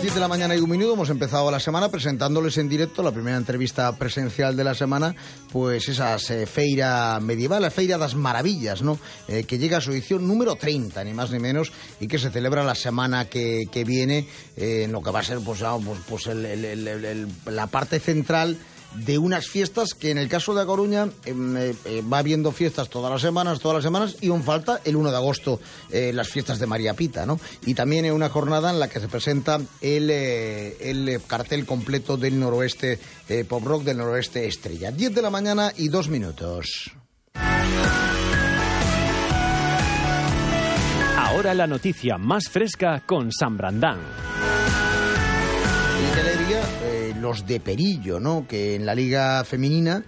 10 de la mañana y 1 minuto hemos empezado la semana presentándoles en directo la primera entrevista presencial de la semana, pues esas feira medieval, la Feira das Maravillas, ¿no? Que llega a su edición número 30, ni más ni menos, y que se celebra la semana que viene, en lo que va a ser la parte central de unas fiestas que en el caso de A Coruña va habiendo fiestas todas las semanas y aún falta el 1 de agosto las fiestas de María Pita, ¿no? Y también en una jornada en la que se presenta el cartel completo del Noroeste Pop Rock, del Noroeste Estrella. 10 de la mañana y 2 minutos. Ahora la noticia más fresca con San Brandán. Y de la liga, los de Perillo, ¿no? Que en la liga femenina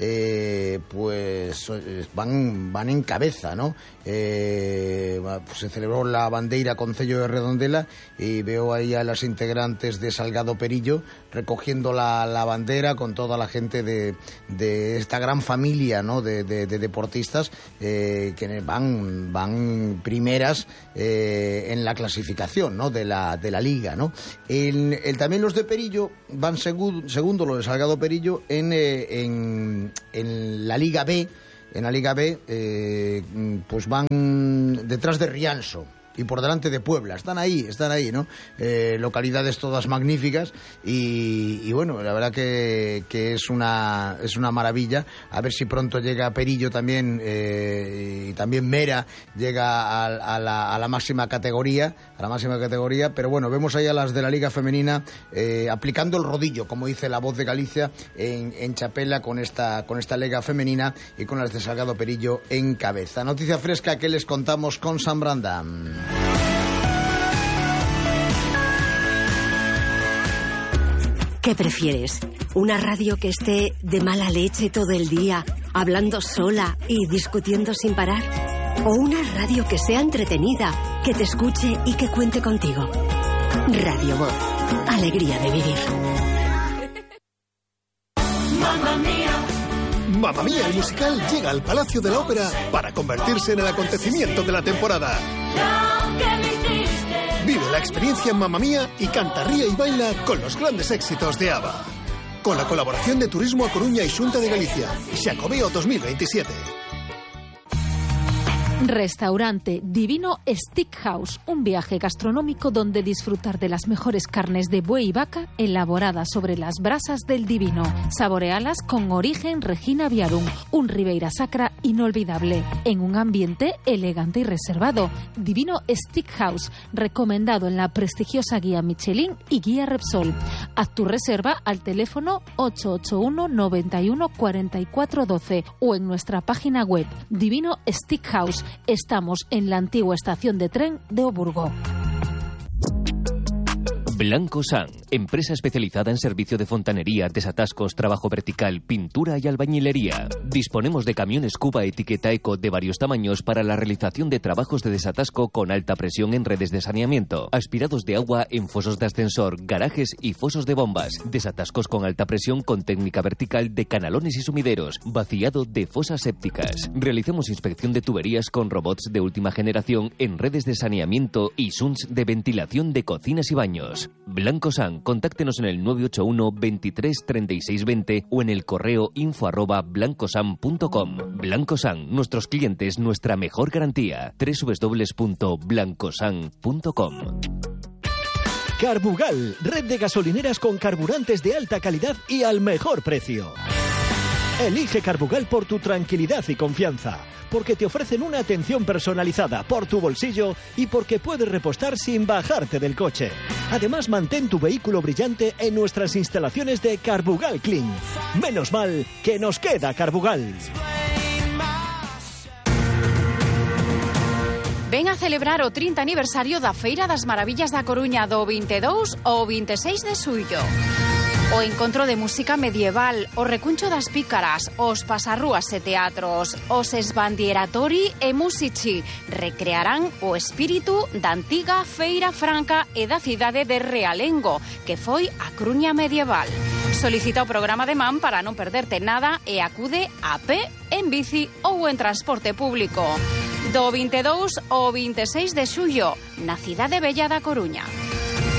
pues van en cabeza, ¿no? Pues se celebró la bandeira Concello de Redondela y veo ahí a las integrantes de Salgado Perillo recogiendo la bandera con toda la gente de esta gran familia, ¿no? de deportistas que van primeras en la clasificación, ¿no? de la liga, ¿no? También los de Perillo van segundo los de Salgado Perillo en la Liga B. En la Liga B, pues van detrás de Rianso y por delante de Puebla. Están ahí, ¿no? Localidades todas magníficas y bueno, la verdad que es una maravilla. A ver si pronto llega Perillo también, y también Mera llega a la máxima categoría, pero bueno, vemos ahí a las de la Liga Femenina aplicando el rodillo, como dice La Voz de Galicia, en Chapela con esta Liga Femenina y con las de Salgado Perillo en cabeza. Noticia fresca que les contamos con San Brandán. ¿Qué prefieres? ¿Una radio que esté de mala leche todo el día, hablando sola y discutiendo sin parar? ¿O una radio que sea entretenida, que te escuche y que cuente contigo? Radio Voz. Alegría de vivir. Mamma Mía. Mamma Mía, el musical llega al Palacio de la Ópera para convertirse en el acontecimiento de la temporada. Vive la experiencia en Mamma Mía y canta, ríe y baila con los grandes éxitos de ABBA. Con la colaboración de Turismo A Coruña y Xunta de Galicia. Xacobeo 2027. Restaurante Divino Steakhouse, un viaje gastronómico donde disfrutar de las mejores carnes de buey y vaca elaboradas sobre las brasas del Divino. Saborealas con origen Regina Viarum, un Ribeira Sacra inolvidable, en un ambiente elegante y reservado. Divino Steakhouse, recomendado en la prestigiosa guía Michelin y guía Repsol. Haz tu reserva al teléfono 881 91 44 12 o en nuestra página web Divino Steakhouse. Estamos en la antigua estación de tren de Oburgo. Blanco San, empresa especializada en servicio de fontanería, desatascos, trabajo vertical, pintura y albañilería. Disponemos de camiones Cuba etiqueta eco de varios tamaños para la realización de trabajos de desatasco con alta presión en redes de saneamiento, aspirados de agua en fosos de ascensor, garajes y fosos de bombas, desatascos con alta presión con técnica vertical de canalones y sumideros, vaciado de fosas sépticas. Realizamos inspección de tuberías con robots de última generación en redes de saneamiento y SUNS de ventilación de cocinas y baños. Blanco San, contáctenos en el 981 23 36 20 o en el correo info@blancosan.com. Blanco San, nuestros clientes, nuestra mejor garantía. www.blancosan.com. Carbugal, red de gasolineras con carburantes de alta calidad y al mejor precio. Elige Carbugal por tu tranquilidad y confianza, porque te ofrecen una atención personalizada por tu bolsillo y porque puedes repostar sin bajarte del coche. Además, mantén tu vehículo brillante en nuestras instalaciones de Carbugal Clean. Menos mal que nos queda Carbugal. Ven a celebrar o 30 aniversario da Feira das Maravillas da Coruña do 22 ao 26 de xullo. O encontro de música medieval, o recuncho das pícaras, os pasarrúas e teatros, os esbandieratori e musici recrearán o espírito da antiga Feira Franca e da cidade de Realengo, que foi a Coruña medieval. Solicita o programa de Man para non perderte nada e acude a pé, en bici ou en transporte público. Do 22 ao 26 de xullo, na cidade bella da Coruña.